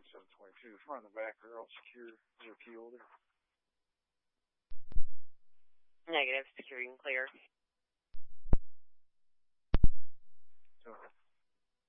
722. Front and the back are all secure. Is there a key holder? Negative. Secure and clear.